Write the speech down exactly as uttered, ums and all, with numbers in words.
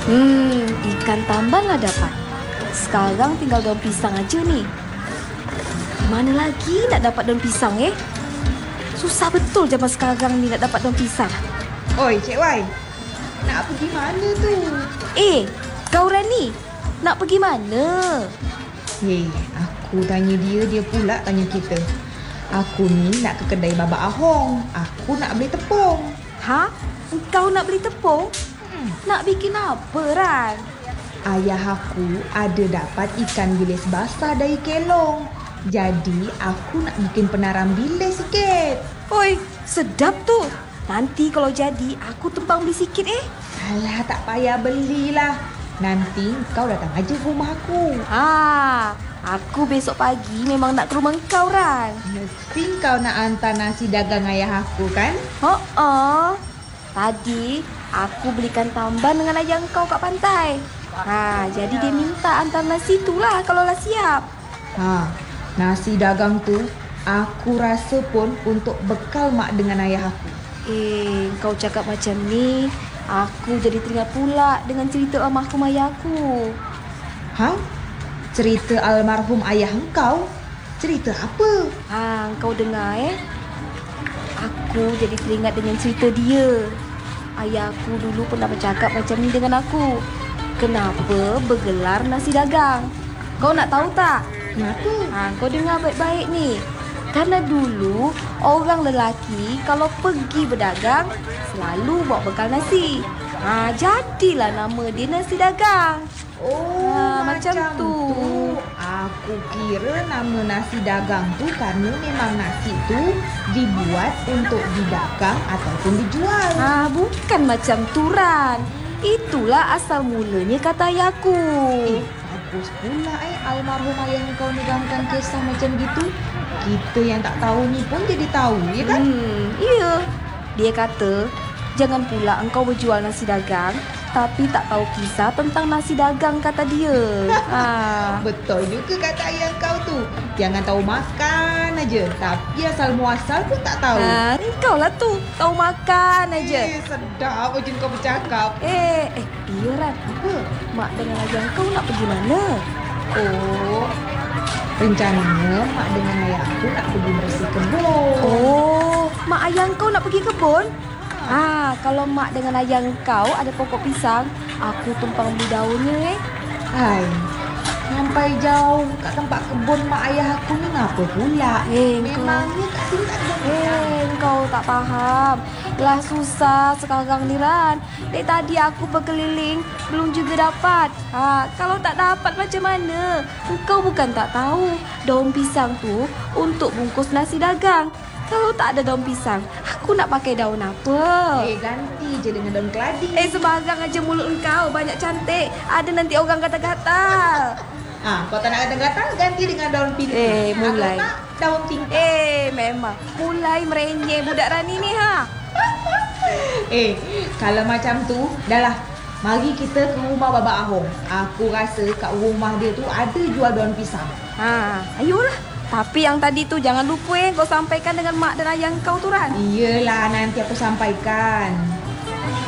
Hmm, ikan tamban lah dapat. Sekarang tinggal daun pisang aja nih. Mana lagi nak dapat daun pisang eh? Susah betul zaman sekarang ni nak dapat daun pisang. Oi, Cik Wai. Nak pergi mana tu? Eh, kau Rani, nak pergi mana? Hei, aku tanya dia, dia pula tanya kita. Aku ni nak ke kedai Baba Ahong. Aku nak beli tepung. Ha? Engkau nak beli tepung? Hmm. Nak bikin apa, Ran? Ayah aku ada dapat ikan bilis basah dari kelong. Jadi aku nak bikin penaram bilis sikit. Oi, sedap tu. Nanti kalau jadi, aku tumpang beli sikit eh. Alah, tak payah belilah. Nanti kau datang aja ke rumah aku. Ha, aku besok pagi memang nak ke rumah kau, Ran. Mesti kau nak hantar nasi dagang ayah aku kan? Oh, tadi aku belikan tamban dengan ayah kau kat pantai. Ha, jadi dia minta hantar nasi tu lah kalau lah siap. Ha, nasi dagang tu aku rasa pun untuk bekal mak dengan ayah aku. Eh, kau cakap macam ni, aku jadi teringat pula dengan cerita almarhum ayah aku. Ha? Cerita almarhum ayah engkau? Cerita apa? Ha, kau dengar eh. Aku jadi teringat dengan cerita dia. Ayah aku dulu pernah bercakap macam ni dengan aku. Kenapa bergelar nasi dagang? Kau nak tahu tak? Kenapa? Ha, kau dengar baik-baik ni. Karena dulu orang lelaki kalau pergi berdagang selalu bawa bekal nasi. Ha, jadilah nama dia nasi dagang. Oh, Ha, macam, macam tu. tu. Aku kira nama nasi dagang tu kerana memang nasi tu dibuat untuk didagang ataupun dijual. Ha, bukan macam turan. Itulah asal mulanya kata ayahku. Eh, bagus pula eh almarhum ayah kau negangkan kisah macam gitu. Kita yang tak tahu ni pun jadi tahu, ya kan? Hmm, iya. Dia kata, jangan pula engkau berjual nasi dagang tapi tak tahu kisah tentang nasi dagang, kata dia. Ha. Betul juga kata ayah kau tu. Jangan tahu makan aja, tapi asal muasal pun tak tahu. Ha, engkau lah tu tahu makan aja. Eh, sedap macam kau bercakap. Eh, eh, iya Ran. Apa? Mak dengan ayah kau nak pergi mana? Oh, rencananya mak dengan ayah aku nak pergi bersih kebun. Oh, mak ayah kau nak pergi kebun? Ah, kalau mak dengan ayah kau ada pokok pisang, aku tumpang beli daunnya eh. Hai, sampai jauh kat tempat kebun mak ayah aku ni ngapa pula? Eh, Memangnya kat sini tak ada daun pisang? Eh, kau tak faham. Lah susah sekarang ni Ran. Dari tadi aku berkeliling, belum juga dapat. Ha, kalau tak dapat macam mana? Engkau bukan tak tahu, daun pisang tu untuk bungkus nasi dagang. Kalau tak ada daun pisang, aku nak pakai daun apa? Eh, ganti je dengan daun keladi. Eh, sembarang aja mulut engkau, banyak cantik. Ada nanti orang gatal-gatal. Ah, kau tak nak gatal-gatal, ganti dengan daun pintu. Eh, mulai. Atau tak, daun tingkat. Eh, memang mulai merenyeh budak Rani ni ha. Eh, kalau macam tu, dah lah. Mari kita ke rumah Baba Ahong. Aku rasa kat rumah dia tu ada jual daun pisang. Ha, ayolah. Tapi yang tadi tu jangan lupa eh kau sampaikan dengan mak dan ayah kau tu Ran. Iyalah, nanti aku sampaikan.